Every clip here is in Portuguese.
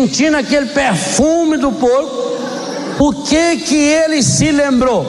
sentindo aquele perfume do porco, o que ele se lembrou?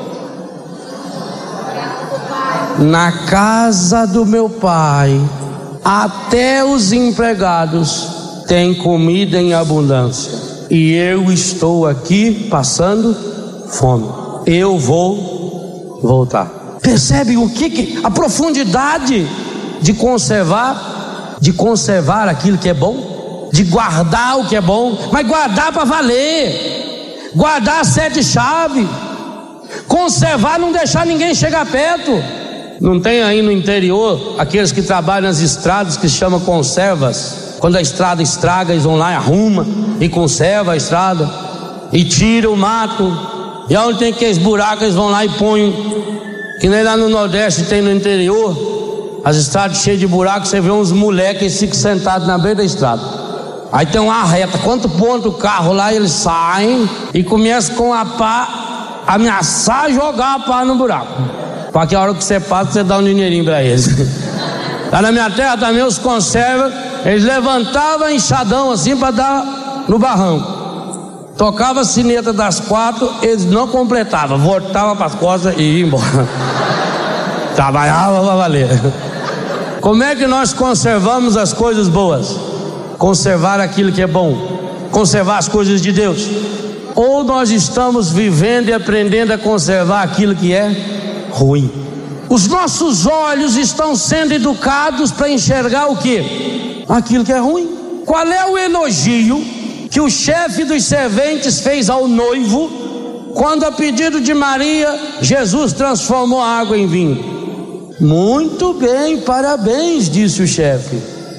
Na casa do meu pai, até os empregados têm comida em abundância, e eu estou aqui passando fome. Eu vou voltar. Percebe a profundidade de conservar aquilo que é bom, de guardar o que é bom, mas guardar para valer, guardar a sete chaves, conservar, não deixar ninguém chegar perto. Não tem aí no interior aqueles que trabalham nas estradas que se chamam conservas? Quando a estrada estraga, eles vão lá e arrumam e conservam a estrada e tiram o mato, e onde tem aqueles buracos eles vão lá e põem, que nem lá no Nordeste tem no interior, as estradas cheias de buracos, você vê uns moleques que ficam sentados na beira da estrada, aí tem uma reta, quanto ponto o carro lá, eles saem e começam com a pá, ameaçar jogar a pá no buraco, para que a hora que você passa, você dá um dinheirinho para eles. Lá na minha terra também os conservas, eles levantavam enxadão assim para dar no barranco, tocava a sineta das 4, eles não completavam, voltava para as costas e ia embora. Trabalhava para valer. Como é que nós conservamos as coisas boas? Conservar aquilo que é bom, conservar as coisas de Deus. Ou nós estamos vivendo e aprendendo a conservar aquilo que é ruim? Os nossos olhos estão sendo educados para enxergar o que? Aquilo que é ruim. Qual é o elogio que o chefe dos serventes fez ao noivo quando, a pedido de Maria, Jesus transformou a água em vinho? Muito bem, parabéns, disse o chefe.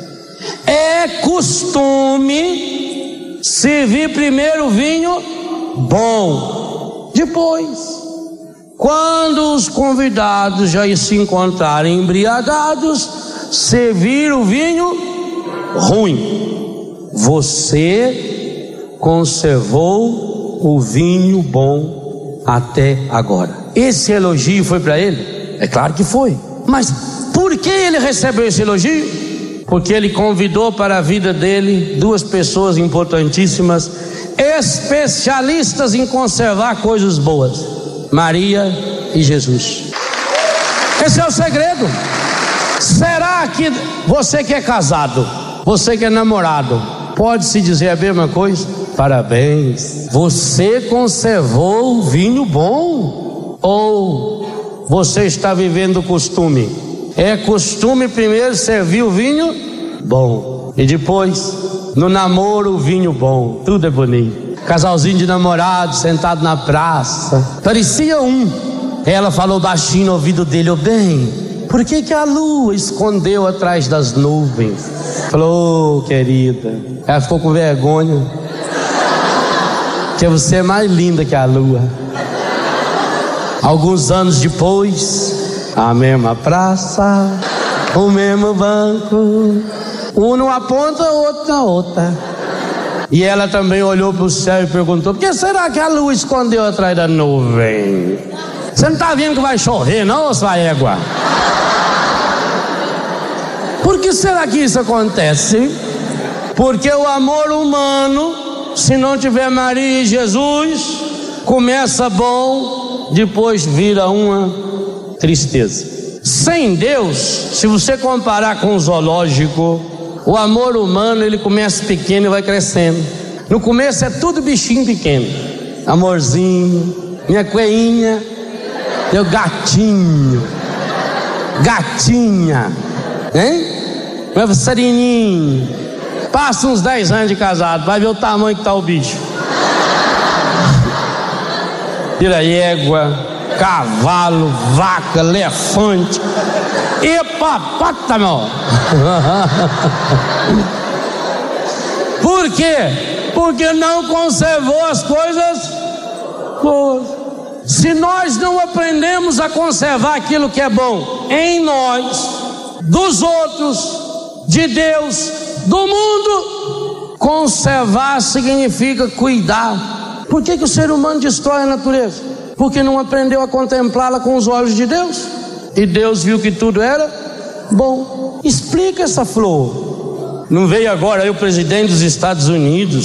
É costume servir primeiro o vinho bom, depois, quando os convidados já se encontrarem embriagados, servir o vinho ruim. Você conservou o vinho bom até agora. Esse elogio foi para ele? É claro que foi. Mas por que ele recebeu esse elogio? Porque ele convidou para a vida dele duas pessoas importantíssimas, especialistas em conservar coisas boas: Maria e Jesus. Esse é o segredo. Será que você que é casado, você que é namorado, pode se dizer a mesma coisa? Parabéns, você conservou o vinho bom. Ou você está vivendo o costume? É costume primeiro servir o vinho bom e depois no namoro o vinho bom. Tudo é bonito. Casalzinho de namorados sentado na praça, parecia um. Ela falou baixinho no ouvido dele: ô bem, por que a lua escondeu atrás das nuvens? Falou: querida. Ela ficou com vergonha, porque você é mais linda que a lua. Alguns anos depois, a mesma praça, o mesmo banco, um numa ponta, outro na outra. E ela também olhou para o céu e perguntou: por que será que a lua escondeu atrás da nuvem? Você não está vendo que vai chover não, sua égua? Por que será que isso acontece? Porque o amor humano, se não tiver Maria e Jesus, começa bom, depois vira uma tristeza. Sem Deus, se você comparar com o zoológico, o amor humano, ele começa pequeno e vai crescendo. No começo é tudo bichinho pequeno. Amorzinho, minha coelhinha, meu gatinho, gatinha, hein? Meu passarinho. Passa uns 10 anos de casado, vai ver o tamanho que tá o bicho. Vira égua, cavalo, vaca, elefante, hipopótamo. Por quê? Porque não conservou as coisas boas. Se nós não aprendemos a conservar aquilo que é bom em nós, dos outros, de Deus, do mundo, conservar significa cuidar. Por que o ser humano destrói a natureza? Porque não aprendeu a contemplá-la com os olhos de Deus. E Deus viu que tudo era bom. Explica essa flor. Não veio agora aí o presidente dos Estados Unidos